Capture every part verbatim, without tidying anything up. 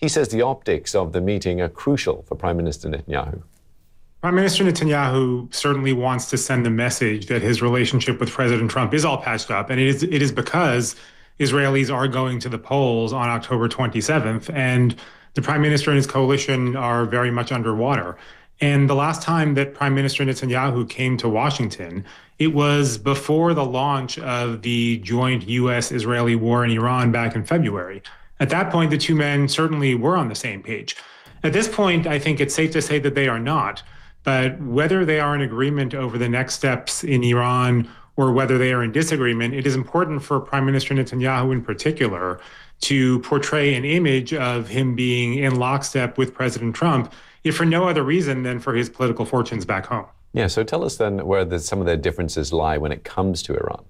He says the optics of the meeting are crucial for Prime Minister Netanyahu. Prime Minister Netanyahu certainly wants to send the message that his relationship with President Trump is all patched up, and it is it is because Israelis are going to the polls on October twenty-seventh, and the Prime Minister and his coalition are very much underwater. And the last time that Prime Minister Netanyahu came to Washington, it was before the launch of the joint U S Israeli war in Iran back in February. At that point, the two men certainly were on the same page. At this point, I think it's safe to say that they are not. But whether they are in agreement over the next steps in Iran or whether they are in disagreement, it is important for Prime Minister Netanyahu in particular to portray an image of him being in lockstep with President Trump, if for no other reason than for his political fortunes back home. Yeah, so tell us then where the, some of their differences lie when it comes to Iran.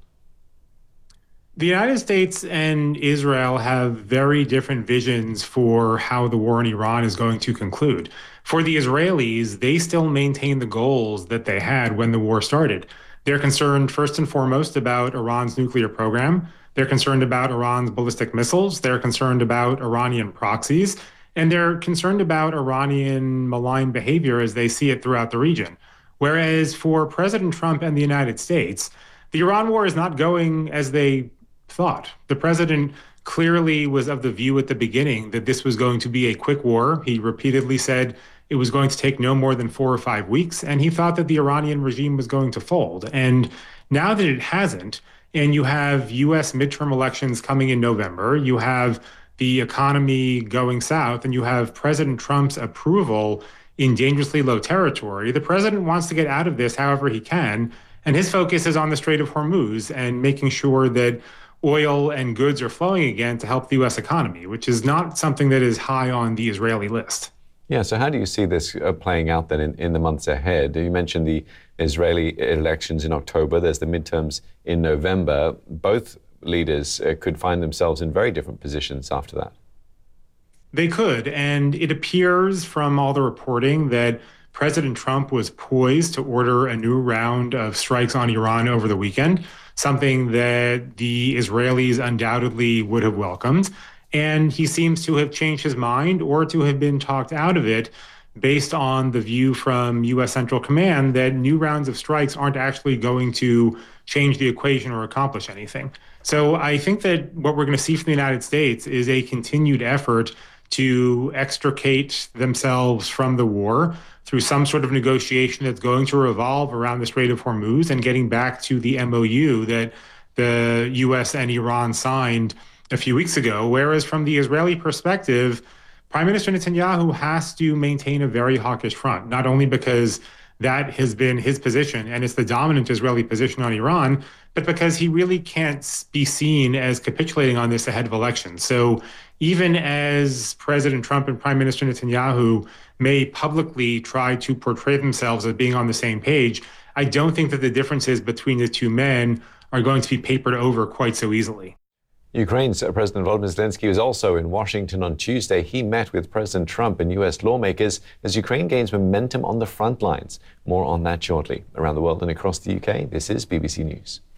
The United States and Israel have very different visions for how the war in Iran is going to conclude. For the Israelis, they still maintain the goals that they had when the war started. They're concerned first and foremost about Iran's nuclear program. They're concerned about Iran's ballistic missiles. They're concerned about Iranian proxies. And they're concerned about Iranian malign behavior as they see it throughout the region. Whereas for President Trump and the United States, the Iran war is not going as they thought. The president clearly was of the view at the beginning that this was going to be a quick war. He repeatedly said it was going to take no more than four or five weeks, and he thought that the Iranian regime was going to fold. And now that it hasn't, and you have U S midterm elections coming in November, you have the economy going south, and you have President Trump's approval in dangerously low territory, the president wants to get out of this however he can, and his focus is on the Strait of Hormuz and making sure that oil and goods are flowing again to help the U S economy, which is not something that is high on the Israeli list. Yeah, so how do you see this uh, playing out then in, in the months ahead? You mentioned the Israeli elections in October. There's the midterms in November. Both leaders uh, could find themselves in very different positions after that. They could, and it appears from all the reporting that President Trump was poised to order a new round of strikes on Iran over the weekend, something that the Israelis undoubtedly would have welcomed. And he seems to have changed his mind or to have been talked out of it based on the view from U S Central Command that new rounds of strikes aren't actually going to change the equation or accomplish anything. So I think that what we're going to see from the United States is a continued effort to extricate themselves from the war through some sort of negotiation that's going to revolve around the Strait of Hormuz and getting back to the M O U that the U S and Iran signed a few weeks ago. Whereas from the Israeli perspective, Prime Minister Netanyahu has to maintain a very hawkish front, not only because that has been his position and it's the dominant Israeli position on Iran, but because he really can't be seen as capitulating on this ahead of elections. So even as President Trump and Prime Minister Netanyahu may publicly try to portray themselves as being on the same page, I don't think that the differences between the two men are going to be papered over quite so easily. Ukraine's President Volodymyr Zelensky was also in Washington on Tuesday. He met with President Trump and U S lawmakers as Ukraine gains momentum on the front lines. More on that shortly. Around the world and across the U K, this is B B C News.